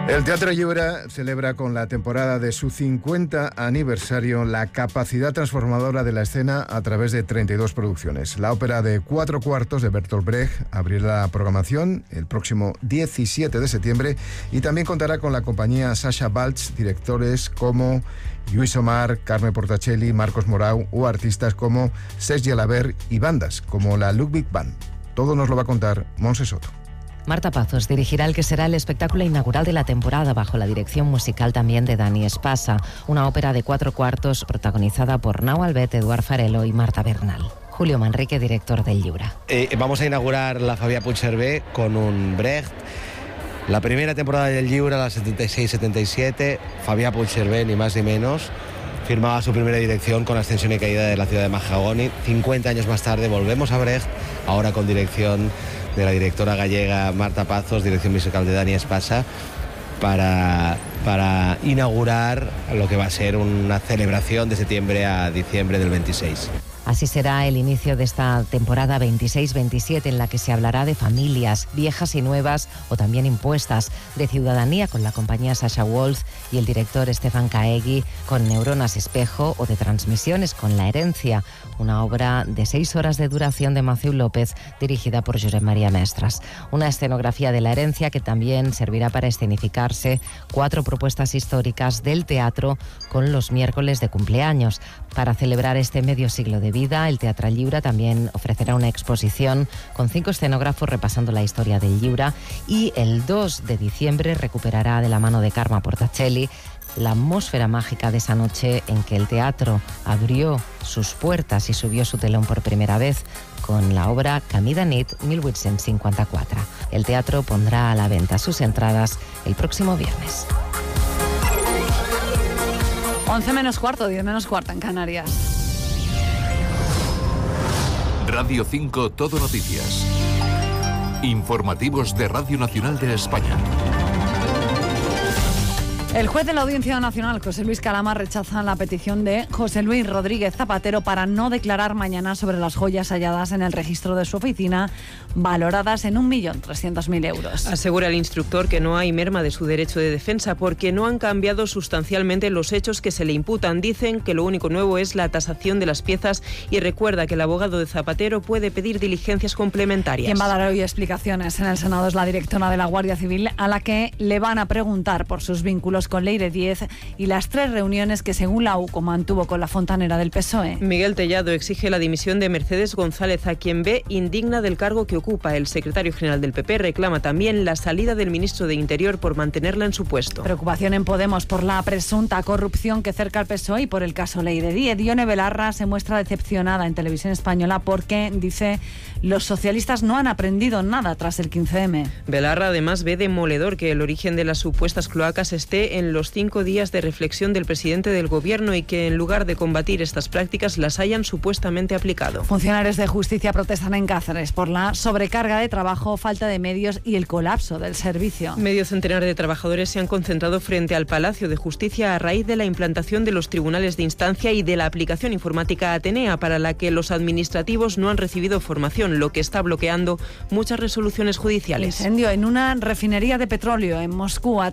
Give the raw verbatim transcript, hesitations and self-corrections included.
El Teatro Lliure celebra con la temporada de su cincuenta aniversario la capacidad transformadora de la escena a través de treinta y dos producciones. La ópera de cuatro cuartos de Bertolt Brecht abrirá la programación el próximo diecisiete de septiembre y también contará con la compañía Sasha Balch, directores como Lluís Omar, Carme Portacelli, Marcos Morau o artistas como Serge Gelabert y bandas como la Ludwig Band. Todo nos lo va a contar Montse Soto. Marta Pazos dirigirá el que será el espectáculo inaugural de la temporada bajo la dirección musical también de Dani Espasa, una ópera de cuatro cuartos protagonizada por Nau Albet, Eduard Farelo y Marta Bernal. Julio Manrique, director del Lliure. Eh, vamos a inaugurar la Fabià Puigcerver con un Brecht. La primera temporada del Lliure, la setenta y seis setenta y siete, Fabià Puigcerver, ni más ni menos, firmaba su primera dirección con Ascensión y Caída de la ciudad de Mahagoni. cincuenta años más tarde volvemos a Brecht, ahora con dirección de la directora gallega Marta Pazos, dirección musical de Dani Espasa, para, para inaugurar lo que va a ser una celebración de septiembre a diciembre del veintiséis. Así será el inicio de esta temporada veintiséis veintisiete, en la que se hablará de familias, viejas y nuevas o también impuestas, de ciudadanía con la compañía Sasha Wolf y el director Stefan Caegui con Neuronas Espejo, o de transmisiones con La Herencia, una obra de seis horas de duración de Matthew López dirigida por Josep María Mestres. Una escenografía de La Herencia que también servirá para escenificarse cuatro propuestas históricas del teatro con los miércoles de cumpleaños. Para celebrar este medio siglo de vida, el Teatre Lliure también ofrecerá una exposición con cinco escenógrafos repasando la historia del Lliure, y el dos de diciembre recuperará de la mano de Carme Portacelli la atmósfera mágica de esa noche en que el teatro abrió sus puertas y subió su telón por primera vez con la obra Camí de nit mil vuit-cents cinquanta-quatre. El teatro pondrá a la venta sus entradas el próximo viernes. once menos cuarto, diez menos cuarto en Canarias. Radio cinco Todo Noticias. Informativos de Radio Nacional de España. El juez de la Audiencia Nacional, José Luis Calama, rechaza la petición de José Luis Rodríguez Zapatero para no declarar mañana sobre las joyas halladas en el registro de su oficina, valoradas en un millón trescientos mil euros. Asegura el instructor que no hay merma de su derecho de defensa porque no han cambiado sustancialmente los hechos que se le imputan. Dicen que lo único nuevo es la tasación de las piezas y recuerda que el abogado de Zapatero puede pedir diligencias complementarias. Quien va a dar hoy explicaciones en el Senado es la directora de la Guardia Civil, a la que le van a preguntar por sus vínculos con Leire Díez y las tres reuniones que, según la U C O, mantuvo con la fontanera del P S O E. Miguel Tellado exige la dimisión de Mercedes González, a quien ve indigna del cargo que ocupa. El secretario general del P P reclama también la salida del ministro de Interior por mantenerla en su puesto. Preocupación en Podemos por la presunta corrupción que cerca al P S O E y por el caso Leire Díez. Ione Belarra se muestra decepcionada en Televisión Española porque, dice, los socialistas no han aprendido nada tras el quince eme. Belarra además ve demoledor que el origen de las supuestas cloacas esté en los cinco días de reflexión del presidente del gobierno y que en lugar de combatir estas prácticas las hayan supuestamente aplicado. Funcionarios de justicia protestan en Cáceres por la sobrecarga de trabajo, falta de medios y el colapso del servicio. Medio centenar de trabajadores se han concentrado frente al Palacio de Justicia a raíz de la implantación de los tribunales de instancia y de la aplicación informática Atenea, para la que los administrativos no han recibido formación, lo que está bloqueando muchas resoluciones judiciales. Incendio en una refinería de petróleo en Moscú ha